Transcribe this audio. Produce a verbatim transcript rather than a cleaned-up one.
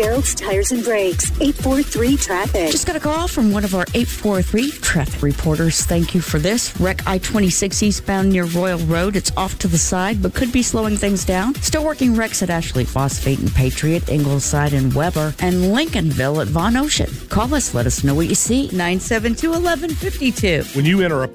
Gerald's Tires and Brakes, eight four three traffic. Just got a call from one of our eight four three traffic reporters. Thank you for this. Wreck I twenty-six eastbound near Royal Road. It's off to the side, but could be slowing things down. Still working wrecks at Ashley Phosphate and Patriot, Ingleside and Weber, and Lincolnville at Von Ocean. Call us. Let us know what you see. nine seven two, one one five two. When you enter a